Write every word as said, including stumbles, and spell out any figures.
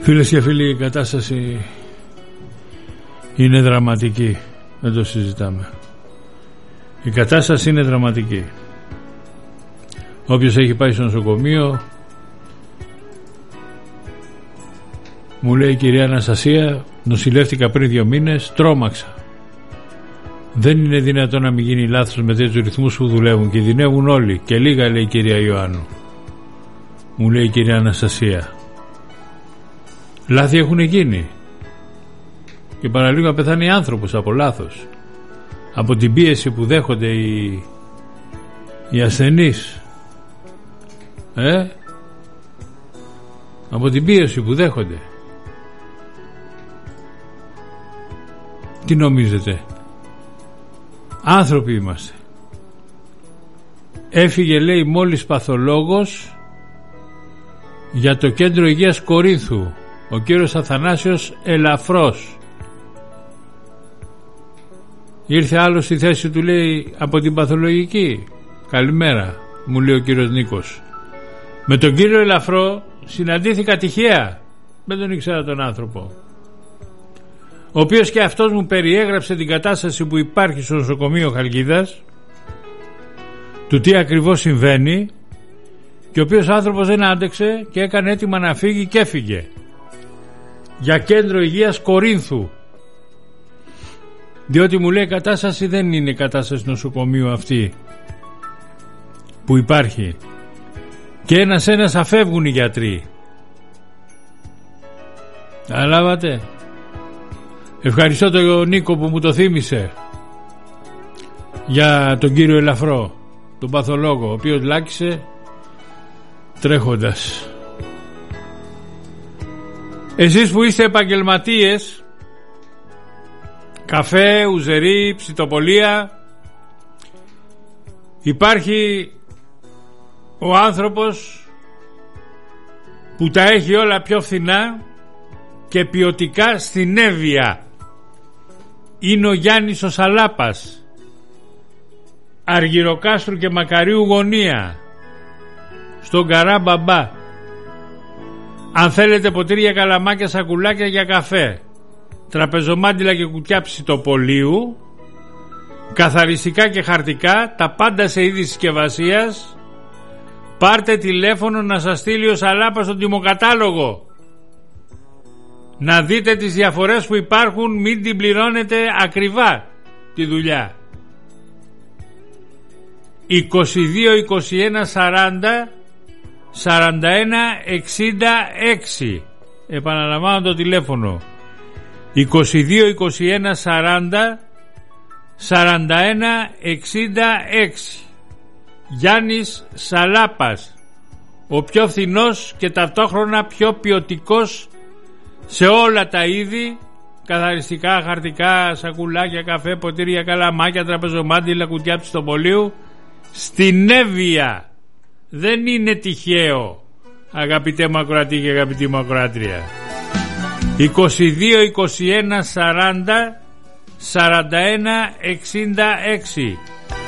Φίλες και φίλοι, η κατάσταση είναι δραματική, δεν το συζητάμε. Η κατάσταση είναι δραματική. Όποιος έχει πάει στο νοσοκομείο μου λέει: κυρία Αναστασία, νοσηλεύτηκα πριν δύο μήνες, τρόμαξα. Δεν είναι δυνατόν να μην γίνει λάθος με τέτοιους ρυθμούς που δουλεύουν. Κινδυνεύουν όλοι. Και λίγα, λέει η κυρία Ιωάννου. Μου λέει η κυρία Αναστασία. Λάθη έχουν γίνει. Και παραλίγο να πεθάνει άνθρωπος από λάθος. Από την πίεση που δέχονται οι, οι ασθενείς. Ε? Από την πίεση που δέχονται. Τι νομίζετε? Άνθρωποι είμαστε. Έφυγε, λέει, μόλις παθολόγος για το κέντρο υγείας Κορίνθου, ο κύριος Αθανάσιος Ελαφρός. Ήρθε άλλος στη θέση του, λέει, από την παθολογική. Καλημέρα, μου λέει ο κύριος Νίκος. Με τον κύριο Ελαφρό συναντήθηκα τυχαία. Δεν τον ήξερα τον άνθρωπο, ο οποίος και αυτός μου περιέγραψε την κατάσταση που υπάρχει στο νοσοκομείο Χαλκίδας, του τι ακριβώς συμβαίνει, και ο οποίος άνθρωπος δεν άντεξε και έκανε έτοιμα να φύγει και έφυγε για κέντρο υγείας Κορίνθου, διότι μου λέει η κατάσταση δεν είναι η κατάσταση νοσοκομείου αυτή που υπάρχει, και ένας ένας αφεύγουν οι γιατροί. Αλάβατε. Ευχαριστώ τον Νίκο που μου το θύμισε για τον κύριο Ελαφρό, τον παθολόγο, ο οποίος λάκησε τρέχοντας. Εσείς που είστε επαγγελματίες, καφέ, ουζερί, ψητοπολία, υπάρχει ο άνθρωπος που τα έχει όλα πιο φθηνά και ποιοτικά στην Εύβοια. Είναι ο Γιάννης ο Σαλάπας, Αργυροκάστρου και Μακαρίου γωνία, στον Καρά Μπαμπά. Αν θέλετε ποτήρια, καλαμάκια, σακουλάκια για καφέ, τραπεζομάντιλα και κουτιά ψητοπολίου, καθαριστικά και χαρτικά, τα πάντα σε είδη συσκευασίας, πάρτε τηλέφωνο να σας στείλει ο Σαλάπας στον τιμοκατάλογο. Να δείτε τις διαφορές που υπάρχουν, μην την πληρώνετε ακριβά τη δουλειά. είκοσι δύο είκοσι ένα σαράντα σαράντα ένα εξήντα έξι. Επαναλαμβάνω το τηλέφωνο. είκοσι δύο είκοσι ένα σαράντα σαράντα ένα εξήντα έξι. Γιάννης Σαλάπας, ο πιο φθηνός και ταυτόχρονα πιο ποιοτικός σε όλα τα είδη, καθαριστικά, χαρτικά, σακουλάκια, καφέ, ποτήρια, καλαμάκια, τραπεζομάντιλα, κουτιά ψητοπολίου, στην Εύβοια. Δεν είναι τυχαίο, αγαπητέ μου ακροατή και αγαπητή μου ακροάτρια. είκοσι δύο είκοσι ένα σαράντα σαράντα ένα εξήντα έξι.